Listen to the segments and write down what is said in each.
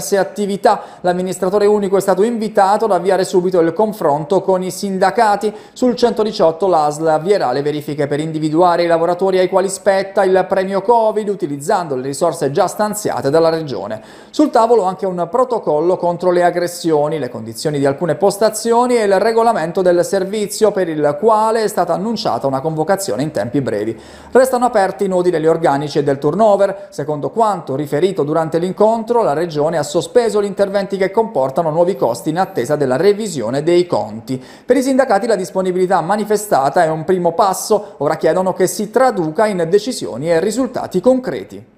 diverse attività. L'amministratore unico è stato invitato ad avviare subito il confronto con i sindacati. Sul 118 l'ASL avvierà le verifiche per individuare i lavoratori ai quali spetta il premio Covid utilizzando le risorse già stanziate dalla Regione. Sul tavolo anche un protocollo contro le aggressioni, le condizioni di alcune postazioni e il regolamento del servizio per il quale è stata annunciata una convocazione in tempi brevi. Restano aperti i nodi degli organici e del turnover. Secondo quanto riferito durante l'incontro, la Regione ha sospeso gli interventi che comportano nuovi costi in attesa della revisione dei conti. Per i sindacati la disponibilità manifestata è un primo passo, ora chiedono che si traduca in decisioni e risultati concreti.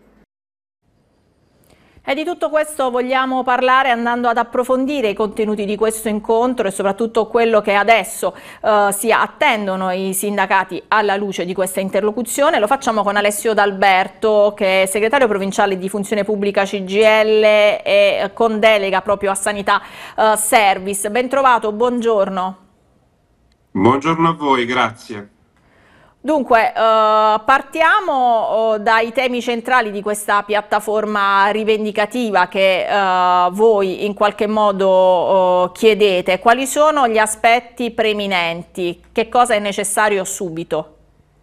E di tutto questo vogliamo parlare andando ad approfondire i contenuti di questo incontro e soprattutto quello che adesso si attendono i sindacati alla luce di questa interlocuzione. Lo facciamo con Alessio D'Alberto, che è segretario provinciale di Funzione Pubblica CGIL e con delega proprio a Sanità Service. Ben trovato, buongiorno. Buongiorno a voi, grazie. Dunque, partiamo dai temi centrali di questa piattaforma rivendicativa che voi in qualche modo chiedete. Quali sono gli aspetti preminenti? Che cosa è necessario subito?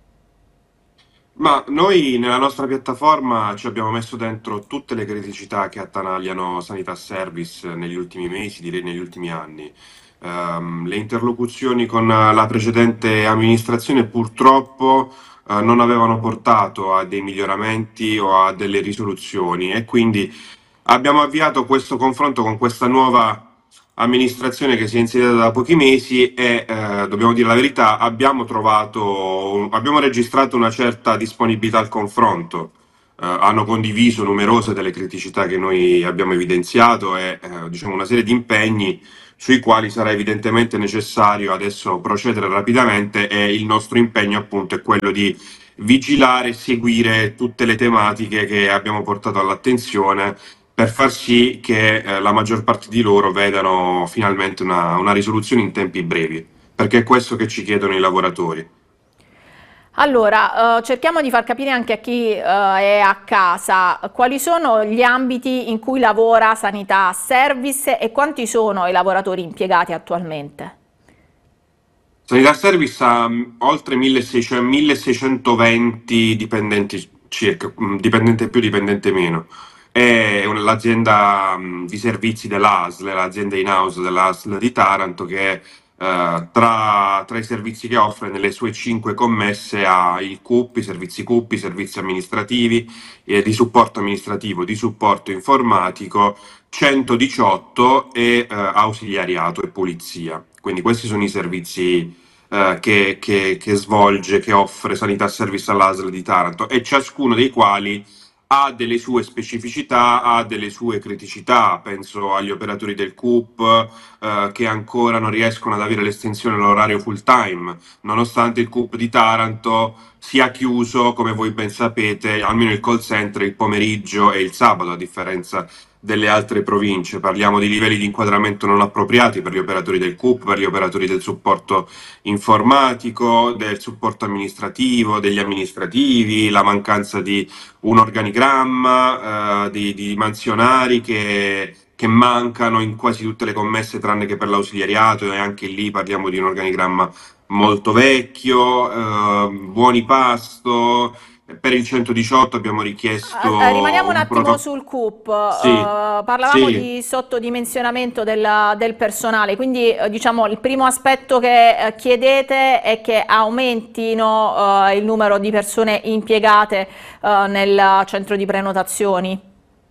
Ma noi nella nostra piattaforma ci abbiamo messo dentro tutte le criticità che attanagliano Sanità Service negli ultimi mesi, direi negli ultimi anni. Le interlocuzioni con la precedente amministrazione purtroppo non avevano portato a dei miglioramenti o a delle risoluzioni e quindi abbiamo avviato questo confronto con questa nuova amministrazione che si è insediata da pochi mesi e dobbiamo dire la verità, abbiamo registrato una certa disponibilità al confronto. Hanno condiviso numerose delle criticità che noi abbiamo evidenziato e diciamo una serie di impegni sui quali sarà evidentemente necessario adesso procedere rapidamente e il nostro impegno appunto è quello di vigilare e seguire tutte le tematiche che abbiamo portato all'attenzione per far sì che la maggior parte di loro vedano finalmente una risoluzione in tempi brevi, perché è questo che ci chiedono i lavoratori. Allora, cerchiamo di far capire anche a chi è a casa quali sono gli ambiti in cui lavora Sanità Service e quanti sono i lavoratori impiegati attualmente. Sanità Service ha oltre 1620 dipendenti circa, dipendente più, dipendente meno. È l'azienda di servizi dell'ASL, l'azienda in-house dell'ASL di Taranto che tra i servizi che offre nelle sue 5 commesse ha il CUP, i servizi amministrativi, di supporto amministrativo, di supporto informatico, 118 e ausiliariato e pulizia. Quindi questi sono i servizi che svolge, che offre Sanità Service all'ASL di Taranto e ciascuno dei quali ha delle sue specificità, ha delle sue criticità. Penso agli operatori del CUP che ancora non riescono ad avere l'estensione dell'orario full time, nonostante il CUP di Taranto sia chiuso, come voi ben sapete, almeno il call center il pomeriggio e il sabato, a differenza delle altre province. Parliamo di livelli di inquadramento non appropriati per gli operatori del CUP, per gli operatori del supporto informatico, del supporto amministrativo, degli amministrativi, la mancanza di un organigramma, di mansionari che mancano in quasi tutte le commesse tranne che per l'ausiliariato e anche lì parliamo di un organigramma molto vecchio, buoni pasto. Per il 118 abbiamo richiesto Rimaniamo un attimo sul CUP, Sì, parlavamo sì. di sottodimensionamento del personale, quindi diciamo il primo aspetto che chiedete è che aumentino il numero di persone impiegate nel centro di prenotazioni.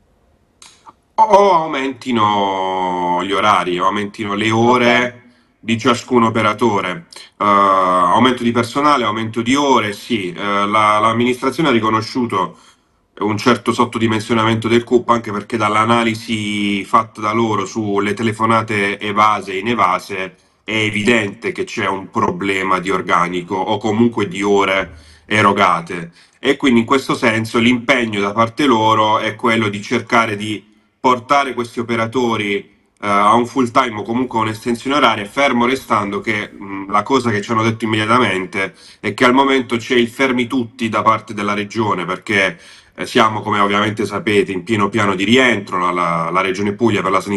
O aumentino gli orari, o aumentino le ore di ciascun operatore. Aumento di personale, aumento di ore, sì. L'amministrazione ha riconosciuto un certo sottodimensionamento del CUP anche perché dall'analisi fatta da loro sulle telefonate evase e inevase è evidente che c'è un problema di organico o comunque di ore erogate e quindi in questo senso l'impegno da parte loro è quello di cercare di portare questi operatori a un full time o comunque a un'estensione oraria, fermo restando che la cosa che ci hanno detto immediatamente è che al momento c'è il fermi tutti da parte della regione, perché siamo, come ovviamente sapete, in pieno piano di rientro, la regione Puglia per la sanità